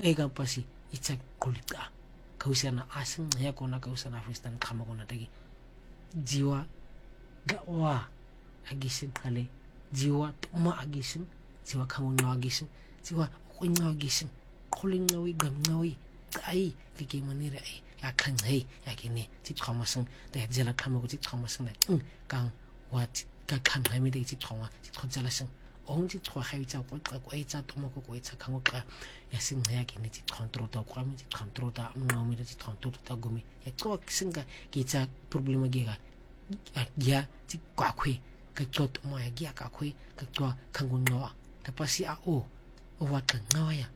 ega pasi itsa kulita kausana asing ya kona kausana afistan kama kona tagi jiwa gawa agisin kale jiwa tuma agisin jiwa kamu no agisin jiwa kunya agisin kuling ngawi gam ngawi ai kiki manira ai ya kan hei ya kini ti trauma sang da jela kama ko ti trauma sang da kang wat ka kan hai mi de ti trauma ti jela sang ong ti tro hai cha ko ai cha tuma ko cha kang ka ya sing ya kini ti control da ko mi ti control da no mi ti control da gumi ya ko singa ki cha problema gi ga ya ti kwa khui ka tot mo ya gi ka khui ka to kang ko no ta pasi a o wa ka ngawa ya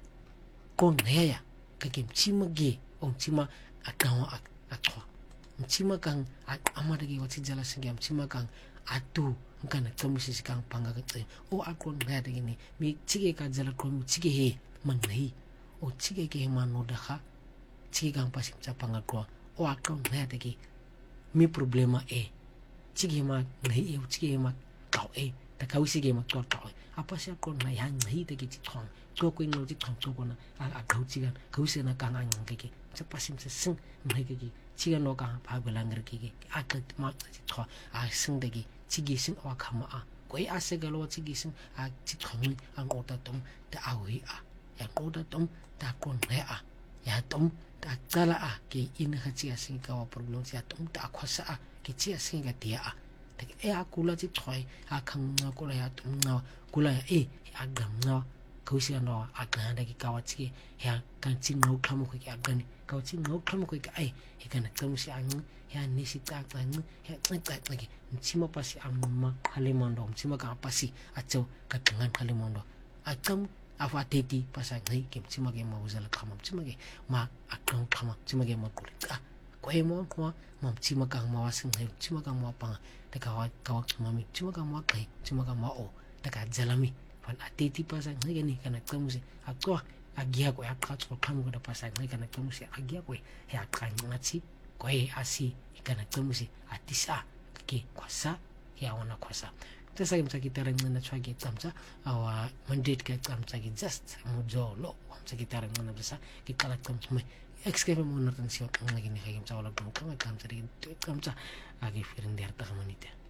kon ya ka kim chima gi ong chima akawa atwa chima kang amada gi wati jala singam chima kang atu ngana kamisi kang panga ka o akon ngada gini mi chige ka jala ko mi chige he mangai o chige ke mano da kha chige kang pasim cha panga ko o akon ngada gi mi problema chige ma ngai chige ma kau ta kau sige ma to apa sia kon nai han ngai te ki thong to ko ngol ti thong to ko na a kau chigan kau se na kang ang ke cha pasim se sing ngai ke chigan no ka pa belangar ke a ka ma ti tho a sing de ki chigi sing wa khama a ko a se ga lo chigi sing a ti thong ang o ta tom ta a wi a ya ko ta tom ta kon ngai a ya tom ta tsala a ke in ha chi a sing ka wa problem sia tom ta khwasa a ke chi a sing ga dia a a kula ti thoi a khang nga kula ya tum nga kula a gam nga kausia no a ga da ki kawachi ya kan chin no kham ko ki a gani kauchi no kham ko ki ai he kan kam si ang ya ni si ta ta ng ya ta ta ki chima pasi amma halemondo chima ka pasi a cho ka tangan halemondo a cham a fa te ti pasa ngai ki chima ke ma uzala kham chima ke ma a kham kham chima ke ma kulita ko he mo ko mam chima ka ma wasing hai chima ka ma pa ta ka mami chima ka ma kai chima ka ma o ta ka jalami fan ateti pasa ngai ni kana kamusi akwa agia ko akwa ko kamu ko da pasa ngai kana kamusi agia ko ya kan ngachi ko asi kana kamusi atisa ke kwasa ya wana kwasa tesa kimsa kitara ngana chwagi tsamsa awa mandate ka tsamsa ki just mujolo tsa kitara ngana besa kitala tsamsa excave mo na tan siya kang naging kayam sa wala kang tsamsa agi firin der ta kamanita